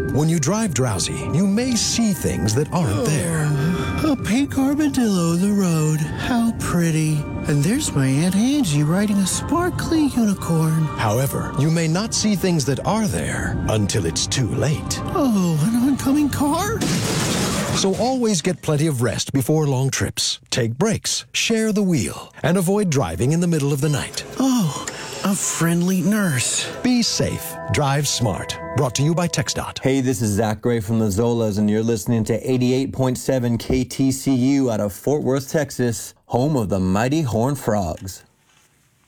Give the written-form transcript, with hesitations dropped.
When you drive drowsy, you may see things that aren't there. A pink armadillo in the road. How pretty. And there's my Aunt Angie riding a sparkly unicorn. However, you may not see things that are there until it's too late. Oh, an oncoming car? So always get plenty of rest before long trips. Take breaks, share the wheel, and avoid driving in the middle of the night. Oh, a friendly nurse. Be safe. Drive smart. Brought to you by TxDOT. Hey, this is Zach Gray from the Zolas, and you're listening to 88.7 KTCU out of Fort Worth, Texas, home of the Mighty Horned Frogs.